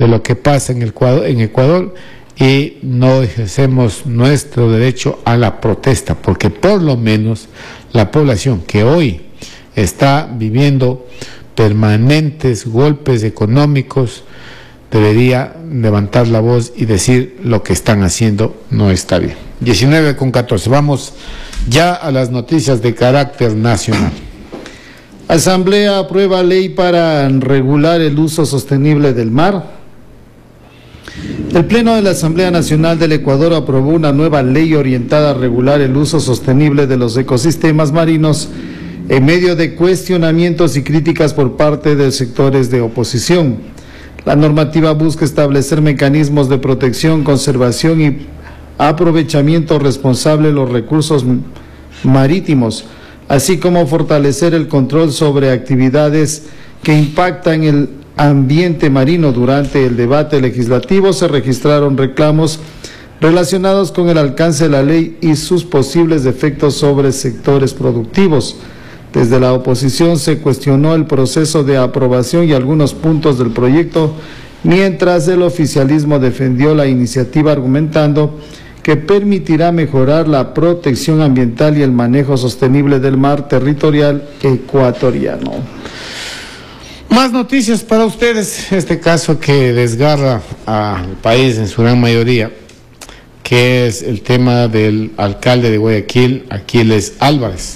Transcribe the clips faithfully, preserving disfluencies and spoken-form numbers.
de lo que pasa en Ecuador, en Ecuador y no ejercemos nuestro derecho a la protesta, porque por lo menos la población que hoy está viviendo permanentes golpes económicos debería levantar la voz y decir lo que están haciendo no está bien. diecinueve con catorce, vamos ya a las noticias de carácter nacional. Asamblea aprueba ley para regular el uso sostenible del mar. El Pleno de la Asamblea Nacional del Ecuador aprobó una nueva ley orientada a regular el uso sostenible de los ecosistemas marinos en medio de cuestionamientos y críticas por parte de sectores de oposición. La normativa busca establecer mecanismos de protección, conservación y aprovechamiento responsable de los recursos marítimos, así como fortalecer el control sobre actividades que impactan el ambiente marino. Durante el debate legislativo se registraron reclamos relacionados con el alcance de la ley y sus posibles efectos sobre sectores productivos. Desde la oposición se cuestionó el proceso de aprobación y algunos puntos del proyecto, mientras el oficialismo defendió la iniciativa argumentando que permitirá mejorar la protección ambiental y el manejo sostenible del mar territorial ecuatoriano. Más noticias para ustedes, este caso que desgarra al país en su gran mayoría, que es el tema del alcalde de Guayaquil, Aquiles Álvarez.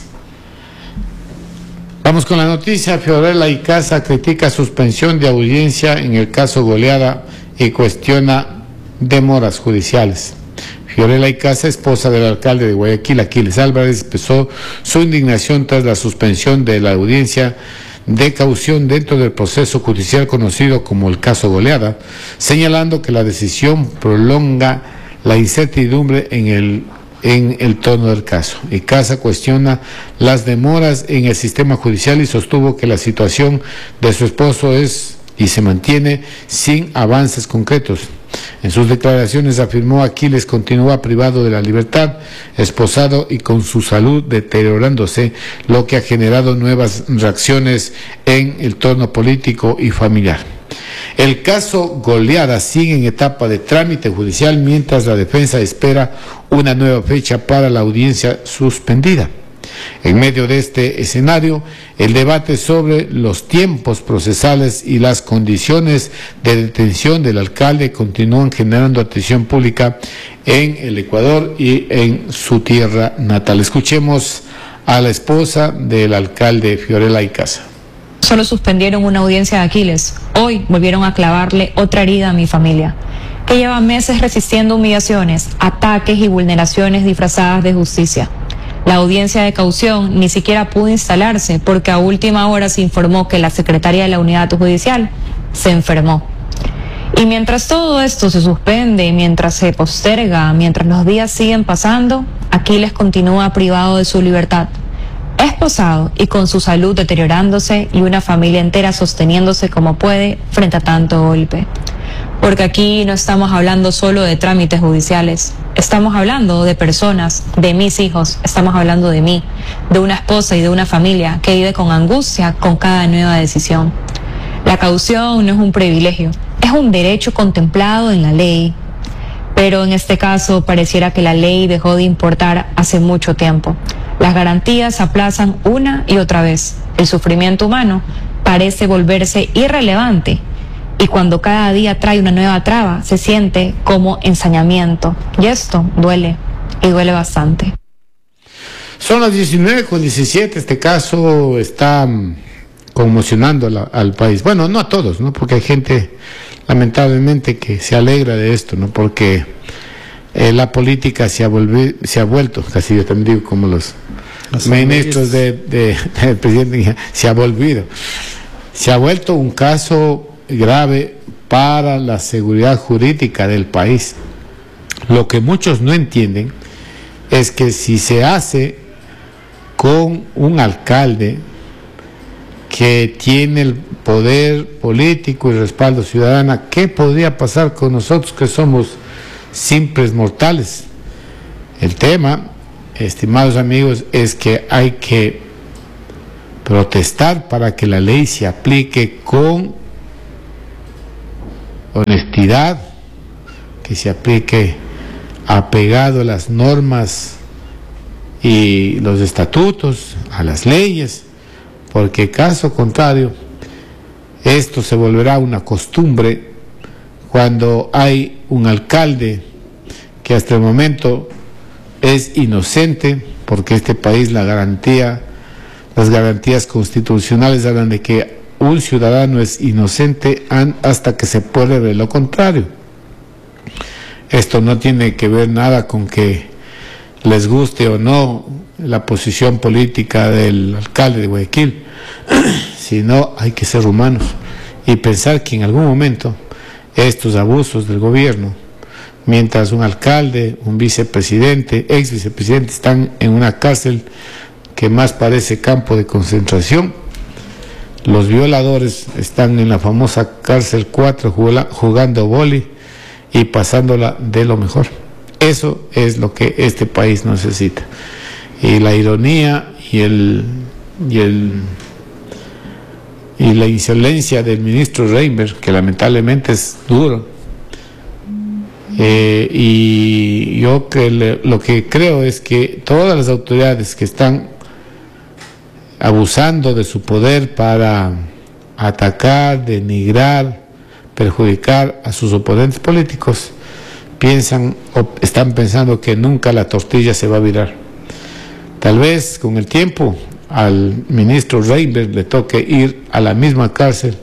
Vamos con la noticia. Fiorella Icaza critica suspensión de audiencia en el caso Goleada y cuestiona demoras judiciales. Fiorella Icaza, esposa del alcalde de Guayaquil, Aquiles Álvarez, expresó su indignación tras la suspensión de la audiencia de caución dentro del proceso judicial conocido como el caso Goleada, señalando que la decisión prolonga la incertidumbre en el en el tono del caso. Icaza cuestiona las demoras en el sistema judicial y sostuvo que la situación de su esposo es y se mantiene sin avances concretos. En sus declaraciones afirmó Aquiles continúa privado de la libertad, esposado y con su salud deteriorándose, lo que ha generado nuevas reacciones en el tono político y familiar. El caso Goleada sigue en etapa de trámite judicial mientras la defensa espera una nueva fecha para la audiencia suspendida. En medio de este escenario, el debate sobre los tiempos procesales y las condiciones de detención del alcalde continúan generando atención pública en el Ecuador y en su tierra natal. Escuchemos a la esposa del alcalde, Fiorella Icaza. Solo suspendieron una audiencia de Aquiles. Hoy volvieron a clavarle otra herida a mi familia, que lleva meses resistiendo humillaciones, ataques y vulneraciones disfrazadas de justicia. La audiencia de caución ni siquiera pudo instalarse porque a última hora se informó que la secretaria de la unidad judicial se enfermó. Y mientras todo esto se suspende, mientras se posterga, mientras los días siguen pasando, Aquiles continúa privado de su libertad, esposado y con su salud deteriorándose y una familia entera sosteniéndose como puede frente a tanto golpe. Porque aquí no estamos hablando solo de trámites judiciales, estamos hablando de personas, de mis hijos, estamos hablando de mí, de una esposa y de una familia que vive con angustia con cada nueva decisión. La caución no es un privilegio, es un derecho contemplado en la ley. Pero en este caso pareciera que la ley dejó de importar hace mucho tiempo. Las garantías se aplazan una y otra vez. El sufrimiento humano parece volverse irrelevante. Y cuando cada día trae una nueva traba, se siente como ensañamiento. Y esto duele, y duele bastante. Son las diecinueve con diecisiete, este caso está conmocionando la, al país. Bueno, no a todos, ¿no? Porque hay gente, lamentablemente, que se alegra de esto, ¿no? Porque eh, la política se ha, volvi, se ha vuelto, casi yo también digo como los, los ministros de, de, del presidente, se ha volvido. Se ha vuelto un caso grave para la seguridad jurídica del país. Lo que muchos no entienden es que si se hace con un alcalde que tiene el poder político y respaldo ciudadano, ¿qué podría pasar con nosotros que somos simples mortales? El tema, estimados amigos, es que hay que protestar para que la ley se aplique con honestidad, que se aplique apegado a las normas y los estatutos, a las leyes, porque caso contrario, esto se volverá una costumbre cuando hay un alcalde que hasta el momento es inocente, porque este país la garantía, las garantías constitucionales hablan de que un ciudadano es inocente hasta que se pruebe lo contrario. Esto no tiene que ver nada con que les guste o no la posición política del alcalde de Guayaquil, sino hay que ser humanos y pensar que en algún momento estos abusos del gobierno, mientras un alcalde, un vicepresidente, ex vicepresidente están en una cárcel que más parece campo de concentración, los violadores están en la famosa cárcel cuatro jugando vóley y pasándola de lo mejor. Eso es lo que este país necesita. Y la ironía y el y el y la insolencia del ministro Reinberg, que lamentablemente es duro, eh, y yo que le, lo que creo es que todas las autoridades que están abusando de su poder para atacar, denigrar, perjudicar a sus oponentes políticos, piensan o están pensando que nunca la tortilla se va a virar. Tal vez con el tiempo al ministro Reinberg le toque ir a la misma cárcel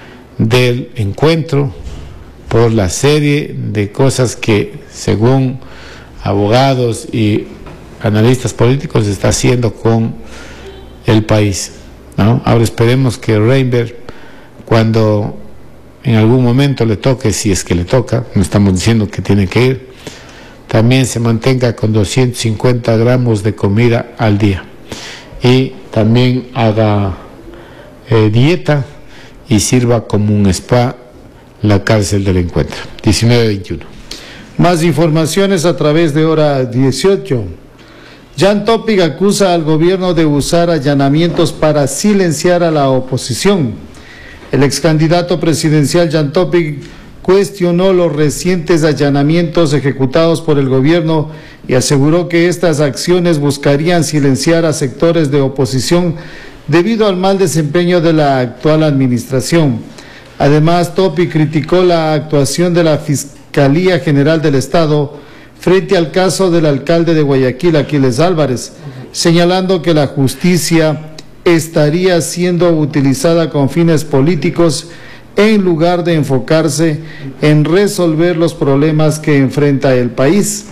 del encuentro por la serie de cosas que, según abogados y analistas políticos, está haciendo con el país, ¿no? Ahora esperemos que Reinberg, cuando en algún momento le toque, si es que le toca, no estamos diciendo que tiene que ir, también se mantenga con doscientos cincuenta gramos de comida al día y también haga eh, dieta y sirva como un spa la cárcel del encuentro. diecinueve veintiuno. Más informaciones a través de hora dieciocho. Jan Topic acusa al gobierno de usar allanamientos para silenciar a la oposición. El ex candidato presidencial Jan Topic cuestionó los recientes allanamientos ejecutados por el gobierno y aseguró que estas acciones buscarían silenciar a sectores de oposición debido al mal desempeño de la actual administración. Además, Topic criticó la actuación de la Fiscalía General del Estado frente al caso del alcalde de Guayaquil, Aquiles Álvarez, señalando que la justicia estaría siendo utilizada con fines políticos en lugar de enfocarse en resolver los problemas que enfrenta el país.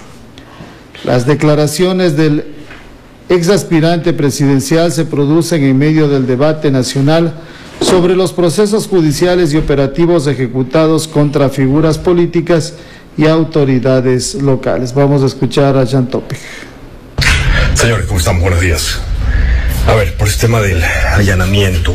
Las declaraciones del exaspirante presidencial se producen en medio del debate nacional sobre los procesos judiciales y operativos ejecutados contra figuras políticas y autoridades locales. Vamos a escuchar a Jan Topic. Señores, ¿cómo estamos? Buenos días. A ver, por este tema del allanamiento,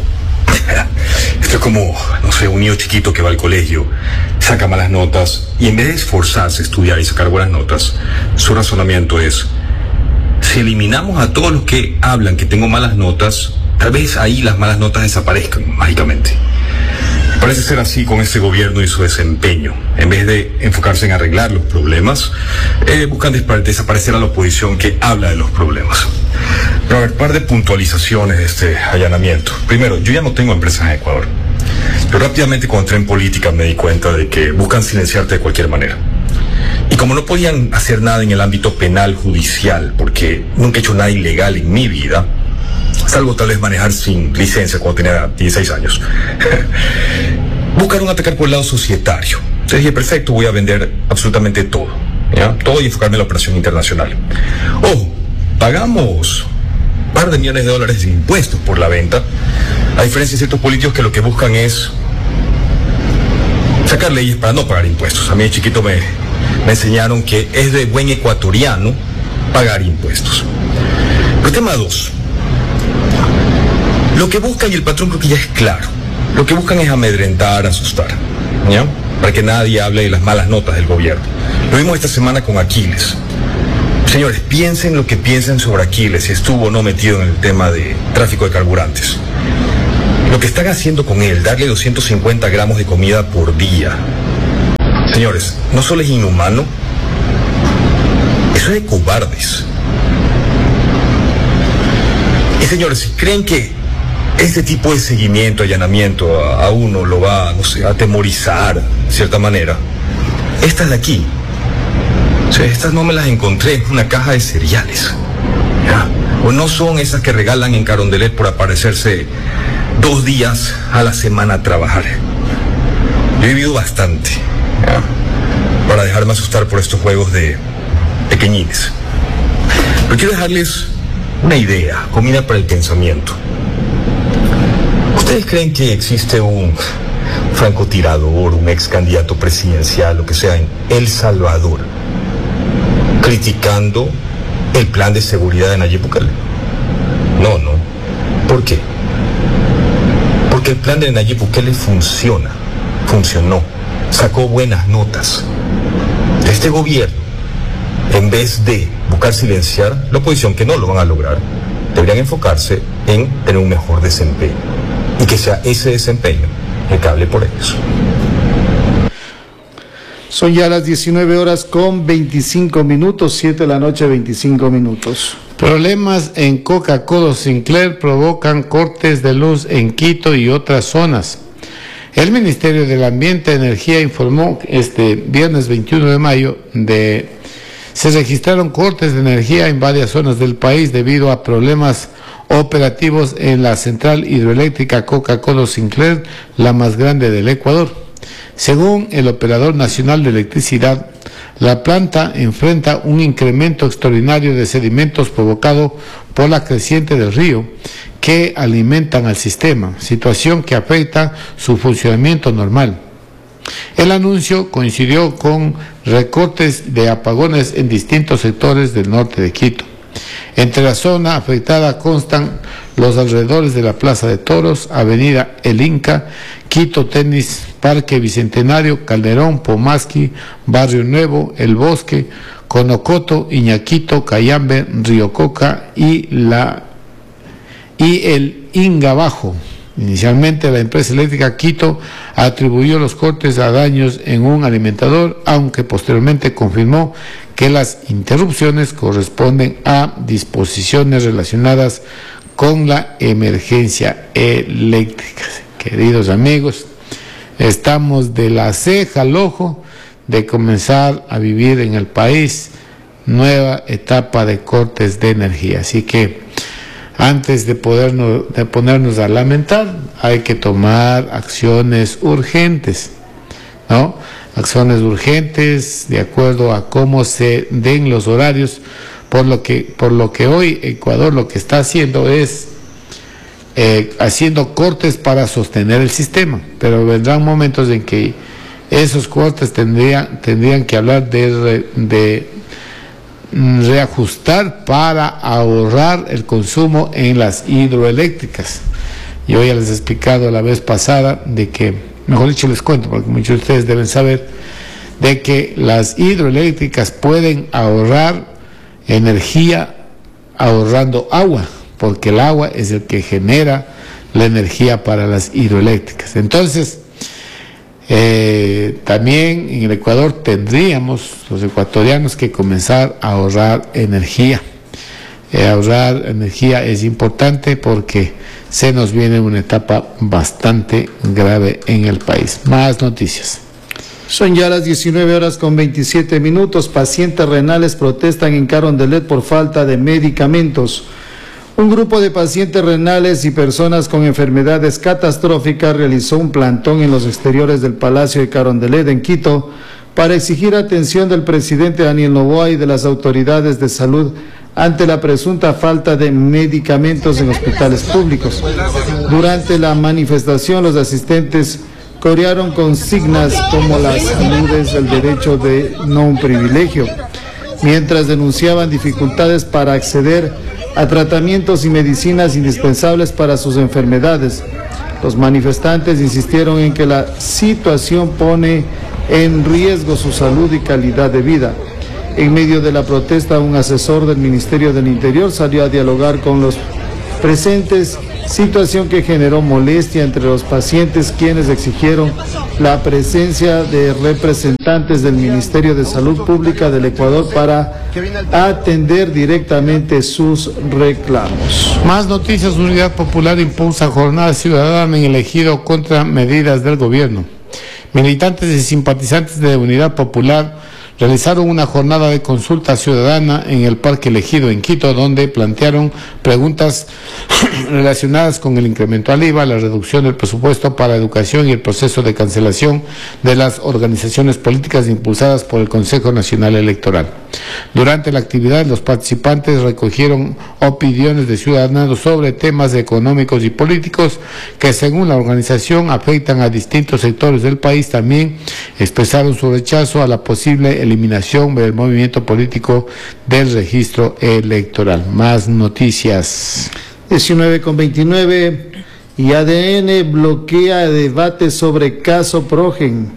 esto es como, no sé, un niño chiquito que va al colegio, saca malas notas y en vez de esforzarse a estudiar y sacar buenas notas, su razonamiento es: si eliminamos a todos los que hablan que tengo malas notas, tal vez ahí las malas notas desaparezcan mágicamente. Parece ser así con este gobierno y su desempeño. En vez de enfocarse en arreglar los problemas, eh, buscan desaparecer a la oposición que habla de los problemas. Pero a ver, par de puntualizaciones de este allanamiento. Primero, yo ya no tengo empresas en Ecuador. Pero rápidamente cuando entré en política me di cuenta de que buscan silenciarte de cualquier manera. Y como no podían hacer nada en el ámbito penal judicial, porque nunca he hecho nada ilegal en mi vida, salvo tal vez manejar sin licencia cuando tenía dieciséis años, buscaron atacar por el lado societario. Entonces dije, perfecto, voy a vender absolutamente todo, ¿ya? Todo y enfocarme en la operación internacional. Ojo, pagamos un par de millones de dólares de impuestos por la venta, a diferencia de ciertos políticos que lo que buscan es sacar leyes para no pagar impuestos. A mí de chiquito me, me enseñaron que es de buen ecuatoriano pagar impuestos. Pero tema dos. Lo que buscan, y el patrón creo que ya es claro, lo que buscan es amedrentar, asustar, ¿ya? Para que nadie hable de las malas notas del gobierno. Lo vimos esta semana con Aquiles. Señores, piensen lo que piensen sobre Aquiles, si estuvo o no metido en el tema de tráfico de carburantes. Lo que están haciendo con él, darle doscientos cincuenta gramos de comida por día, Señores, no solo es inhumano, eso es de cobardes. Y señores, si creen que este tipo de seguimiento, allanamiento a, a uno lo va, no sé, a atemorizar de cierta manera, estas de aquí, o sea, estas no me las encontré en una caja de cereales, ¿ya? O no son esas que regalan en Carondelet por aparecerse dos días a la semana a trabajar. Yo he vivido bastante, ¿ya?, para dejarme asustar por estos juegos de pequeñines. Pero quiero dejarles una idea, comida para el pensamiento. ¿Ustedes creen que existe un francotirador, un ex candidato presidencial, lo que sea, en El Salvador, criticando el plan de seguridad de Nayib Bukele? No, no. ¿Por qué? Porque el plan de Nayib Bukele funciona, funcionó, sacó buenas notas. Este gobierno, en vez de buscar silenciar la oposición, que no lo van a lograr, deberían enfocarse en tener un mejor desempeño, y que sea ese desempeño el que hable por ellos. Son ya las diecinueve horas con veinticinco minutos, siete de la noche, veinticinco minutos. Problemas en Coca-Cola Sinclair provocan cortes de luz en Quito y otras zonas. El Ministerio del Ambiente y Energía informó este viernes veintiuno de mayo de se registraron cortes de energía en varias zonas del país debido a problemas operativos en la central hidroeléctrica Coca-Cola Sinclair, la más grande del Ecuador. Según el operador nacional de electricidad, la planta enfrenta un incremento extraordinario de sedimentos provocado por la creciente del río que alimentan al sistema, situación que afecta su funcionamiento normal. El anuncio coincidió con recortes de apagones en distintos sectores del norte de Quito. Entre la zona afectada constan los alrededores de la Plaza de Toros, Avenida El Inca, Quito Tenis, Parque Bicentenario, Calderón, Pomasqui, Barrio Nuevo, El Bosque, Conocoto, Iñaquito, Cayambe, Río Coca y, la, y el Inga Bajo. Inicialmente la empresa eléctrica Quito atribuyó los cortes a daños en un alimentador, aunque posteriormente confirmó que las interrupciones corresponden a disposiciones relacionadas con la emergencia eléctrica. Queridos amigos, estamos de la ceja al ojo de comenzar a vivir en el país nueva etapa de cortes de energía. Así que antes de, podernos, de ponernos a lamentar, hay que tomar acciones urgentes, ¿no? Acciones urgentes de acuerdo a cómo se den los horarios, por lo que, por lo que hoy Ecuador lo que está haciendo es eh, haciendo cortes para sostener el sistema, pero vendrán momentos en que esos cortes tendrían, tendrían que hablar de, de reajustar para ahorrar el consumo en las hidroeléctricas. Yo ya les he explicado la vez pasada de que, mejor dicho les cuento, porque muchos de ustedes deben saber, de que las hidroeléctricas pueden ahorrar energía ahorrando agua, porque el agua es el que genera la energía para las hidroeléctricas. Entonces, Eh, también en el Ecuador tendríamos los ecuatorianos que comenzar a ahorrar energía. Eh, ahorrar energía es importante porque se nos viene una etapa bastante grave en el país. Más noticias. Son ya las diecinueve horas con veintisiete minutos. Pacientes renales protestan en Carondelet por falta de medicamentos. Un grupo de pacientes renales y personas con enfermedades catastróficas realizó un plantón en los exteriores del Palacio de Carondelet en Quito para exigir atención del presidente Daniel Noboa y de las autoridades de salud ante la presunta falta de medicamentos en hospitales públicos. Durante la manifestación, los asistentes corearon consignas como las saludes del derecho de no un privilegio, mientras denunciaban dificultades para acceder a tratamientos y medicinas indispensables para sus enfermedades. Los manifestantes insistieron en que la situación pone en riesgo su salud y calidad de vida. En medio de la protesta, un asesor del Ministerio del Interior salió a dialogar con los presentes situación que generó molestia entre los pacientes, quienes exigieron la presencia de representantes del Ministerio de Salud Pública del Ecuador para atender directamente sus reclamos. Más noticias. Unidad Popular impulsa jornada ciudadana en el ejido contra medidas del gobierno. Militantes y simpatizantes de Unidad Popular realizaron una jornada de consulta ciudadana en el Parque Elegido en Quito, donde plantearon preguntas relacionadas con el incremento al I V A, la reducción del presupuesto para educación y el proceso de cancelación de las organizaciones políticas impulsadas por el Consejo Nacional Electoral. Durante la actividad, los participantes recogieron opiniones de ciudadanos sobre temas económicos y políticos que, según la organización, afectan a distintos sectores del país. También expresaron su rechazo a la posible eliminación del movimiento político del registro electoral. Más noticias. diecinueve con veintinueve, y A D N bloquea debate sobre caso Progen.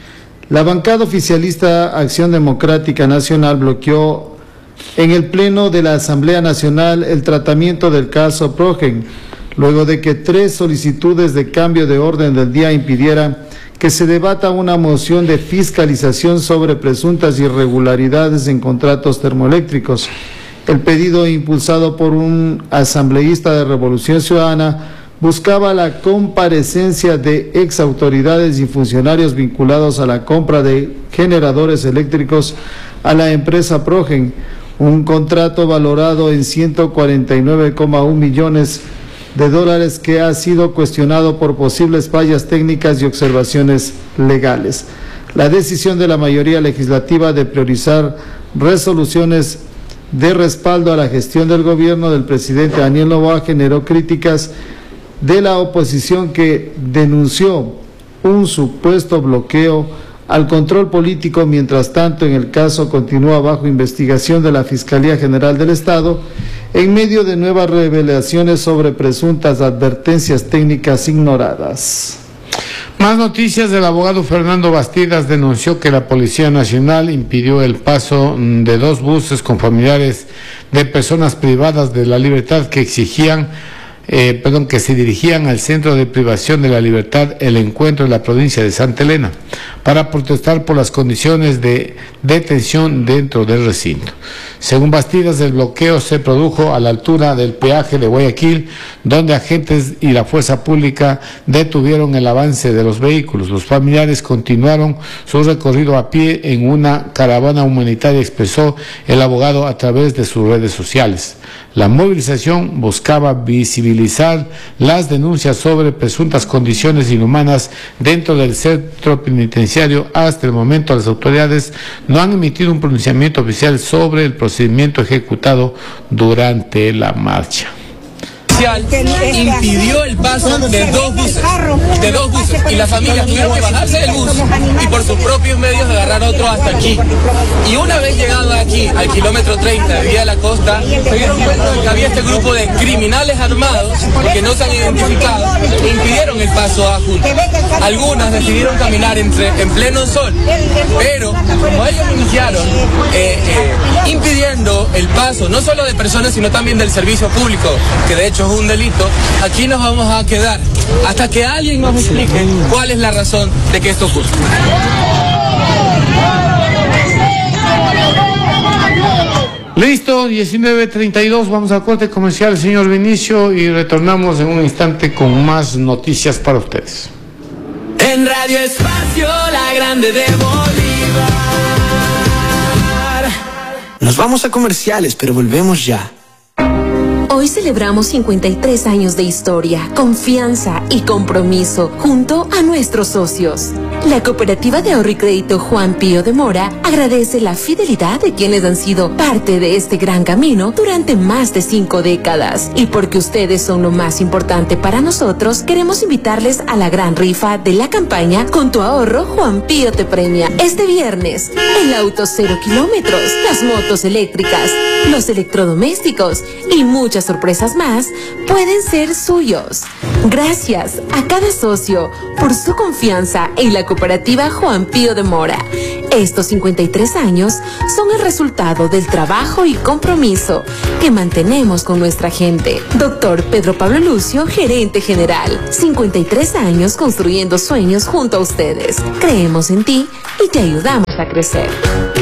La bancada oficialista Acción Democrática Nacional bloqueó en el Pleno de la Asamblea Nacional el tratamiento del caso Progen, luego de que tres solicitudes de cambio de orden del día impidieran que se debata una moción de fiscalización sobre presuntas irregularidades en contratos termoeléctricos. El pedido, impulsado por un asambleísta de Revolución Ciudadana, buscaba la comparecencia de exautoridades y funcionarios vinculados a la compra de generadores eléctricos a la empresa Progen, un contrato valorado en ciento cuarenta y nueve coma uno millones de dólares que ha sido cuestionado por posibles fallas técnicas y observaciones legales. La decisión de la mayoría legislativa de priorizar resoluciones de respaldo a la gestión del gobierno del presidente Daniel Noboa generó críticas de la oposición, que denunció un supuesto bloqueo al control político. Mientras tanto, en el caso continúa bajo investigación de la Fiscalía General del Estado, en medio de nuevas revelaciones sobre presuntas advertencias técnicas ignoradas. Más noticias. Del abogado Fernando Bastidas denunció que la Policía Nacional impidió el paso de dos buses con familiares de personas privadas de la libertad que exigían Eh, perdón, que se dirigían al Centro de Privación de la Libertad El Encuentro en la provincia de Santa Elena para protestar por las condiciones de detención dentro del recinto. Según Bastidas, el bloqueo se produjo a la altura del peaje de Guayaquil, donde agentes y la fuerza pública detuvieron el avance de los vehículos. Los familiares continuaron su recorrido a pie en una caravana humanitaria, expresó el abogado a través de sus redes sociales. La movilización buscaba visibilizar las denuncias sobre presuntas condiciones inhumanas dentro del centro penitenciario. Hasta el momento, las autoridades no han emitido un pronunciamiento oficial sobre el procedimiento ejecutado durante la marcha. Impidió el paso de dos buses, de dos buses, y las familias tuvieron que bajarse del bus y por sus propios medios agarrar otro hasta aquí. Y una vez llegando aquí, al kilómetro treinta de Vía de la Costa, se dieron cuenta de que había este grupo de criminales armados que no se han identificado e impidieron el paso a Junta. Algunas decidieron caminar entre, en pleno sol, pero como ellos iniciaron eh, eh, impidiendo el paso no solo de personas sino también del servicio público, que de hecho es un delito, aquí nos vamos a quedar hasta que alguien nos explique cuál es la razón de que esto ocurra. Listo, diecinueve treinta y dos, vamos a corte comercial, señor Vinicio, y retornamos en un instante con más noticias para ustedes. En Radio Espacio, la grande de Bolívar. Nos vamos a comerciales, pero volvemos ya. Hoy celebramos cincuenta y tres años de historia, confianza y compromiso junto a nuestros socios. La Cooperativa de Ahorro y Crédito Juan Pío de Mora agradece la fidelidad de quienes han sido parte de este gran camino durante más de cinco décadas. Y porque ustedes son lo más importante para nosotros, queremos invitarles a la gran rifa de la campaña Con tu ahorro, Juan Pío te premia. Este viernes, el auto cero kilómetros, las motos eléctricas, los electrodomésticos y muchas sorpresas más pueden ser suyos. Gracias a cada socio por su confianza en la Cooperativa Juan Pío de Mora. Estos cincuenta y tres años son el resultado del trabajo y compromiso que mantenemos con nuestra gente. Doctor Pedro Pablo Lucio, gerente general. cincuenta y tres años construyendo sueños junto a ustedes. Creemos en ti y te ayudamos a crecer.